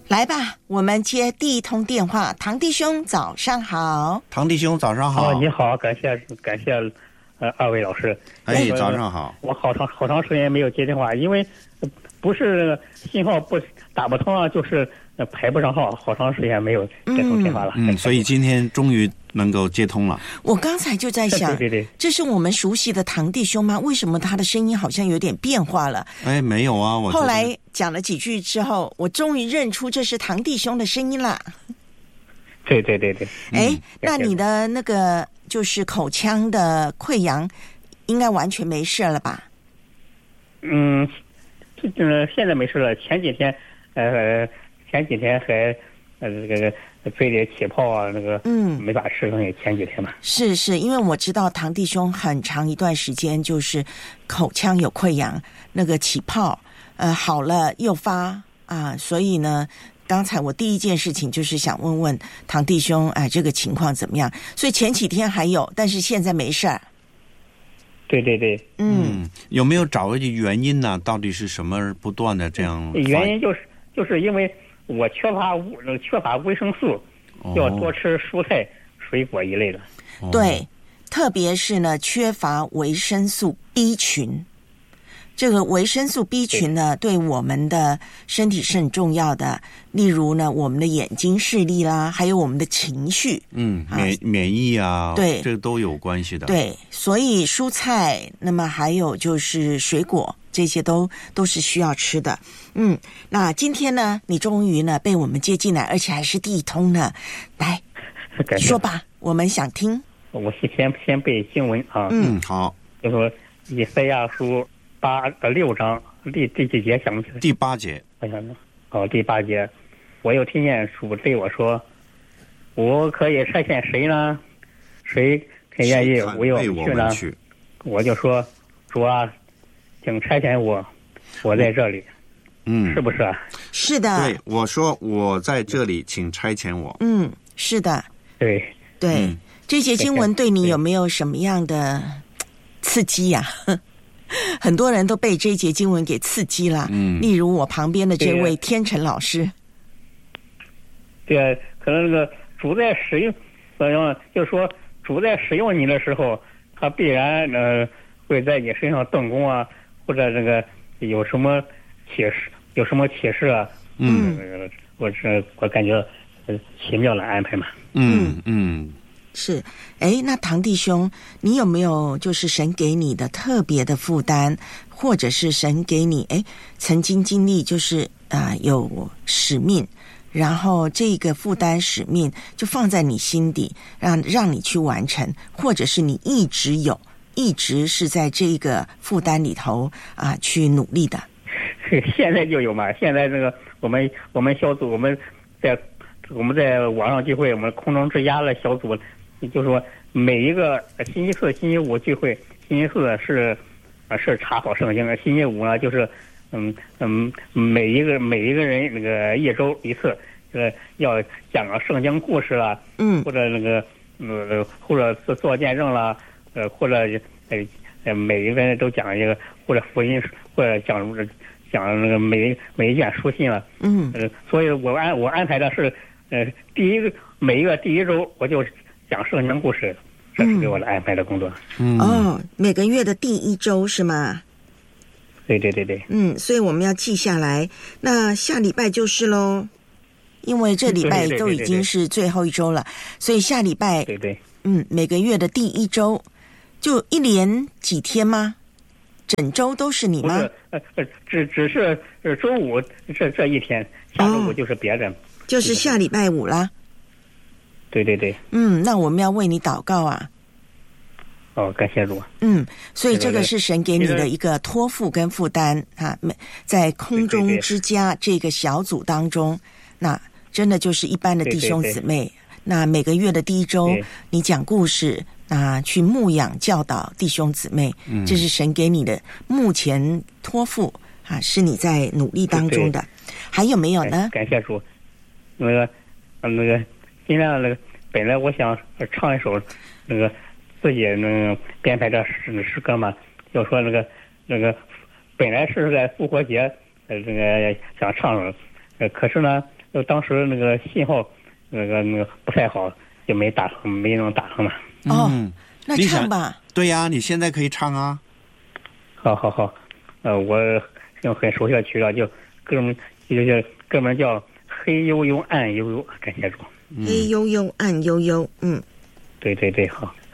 来吧，我们接第一通电话。唐弟兄早上好。 唐弟兄早上好。 你好，感谢二位老师。 哎，早上好。 我好长时间没有接电话，因为不是信号打不通啊，就是排不上号，好长时间没有接通电话了。 所以今天终于能够接通了。 我刚才就在想， 对， 这是我们熟悉的唐弟兄吗？为什么他的声音好像有点变化了？ 哎，没有啊，我后来讲了几句之后，我终于认出这是唐弟兄的声音了。 对。 哎，那你的那个就是口腔的溃疡，应该完全没事了吧？ 现在没事了。前几天还这个嘴里起泡啊，那个没法吃东西。前几天嘛， 是因为我知道唐弟兄很长一段时间就是口腔有溃疡，那个起泡，好了又发啊，所以呢，刚才我第一件事情就是想问问唐弟兄，哎，这个情况怎么样？所以前几天还有，但是现在没事儿。 对。 有没有找一个原因呢？到底是什么不断的这样？ 原因就是因为我缺乏维生素，要多吃蔬菜、水果一类的。 对，特别是呢，缺乏维生素 B 群。这个维生素 B 群呢，对我们的身体是很重要的。例如呢，我们的眼睛视力啦，还有我们的情绪， 免疫啊， 对， 这都有关系的。 对，所以蔬菜，那么还有就是水果，这些都是需要吃的。那今天呢，你终于呢被我们接进来，而且还是第一通呢。来，说吧，我们想听。 我先背经文啊。 好。 就说以赛亚书6章第几节想不起来？ 第8节。 我想第8节，我又听见主对我说：“我可以差遣谁呢？谁肯愿意为我们去呢？”我就说：“主啊，请差遣我，我在这里。”是不是啊？ 是的。 对，我说我在这里，请差遣我。 是的。 对。 这节经文对你有没有什么样的刺激呀？很多人都被这一节经文给刺激了。例如我旁边的这位天成老师。 对，可能那个主在使用，就是说主在使用你的时候，他必然会在你身上动工啊，或者这个有什么启示啊。我感觉奇妙的安排嘛。 是。哎，那唐弟兄，你有没有就是神给你的特别的负担，或者是神给你曾经经历就是有使命，然后这个负担使命就放在你心底，让你去完成，或者是你一直是在这个负担里头去努力的？ 现在就有嘛。现在这个我们小组，我们在网上聚会，我们空中之家的小组，就是说每一个星期四、星期五聚会，星期四是查考圣经，星期五呢就是每一个人那个一周一次，要讲个圣经故事啦，或者那个或者是做见证啦，或者每一个人都讲一个，或者福音，或者讲那个每一卷书信了。所以我安排的是每一个第一周我就讲圣经故事，这是给我的安排的工作。 每个月的第一周是吗？ 对。 所以我们要记下来。那下礼拜就是咯，因为这礼拜都已经是最后一周了，所以下礼拜对。 每个月的第一周就一连几天吗？整周都是你吗？ 只是周五这一天，下周五就是别的。 就是下礼拜五啦。 对。 那我们要为你祷告啊。 感谢主。 所以这个是神给你的一个托付跟负担在空中之家这个小组当中，那真的就是一般的弟兄姊妹。那每个月的第一周，你讲故事去牧养教导弟兄姊妹，这是神给你的目前托付是你在努力当中的。还有没有呢？ 感谢主。那个尽量本来我想唱一首自己编排的诗歌嘛，就说那个本来是在复活节想唱，可是呢当时那个信号那个不太好，就没能打上嘛。 哦，那唱吧。 对呀，你现在可以唱啊。 好，我很熟悉的曲调，就歌名叫黑悠悠暗悠悠，感谢主。 黑悠悠暗悠悠， 对，好。